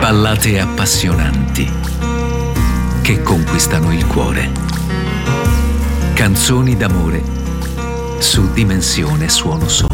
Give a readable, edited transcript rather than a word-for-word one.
Ballate appassionanti che conquistano il cuore. Canzoni d'amore su Dimensione Suono Solo.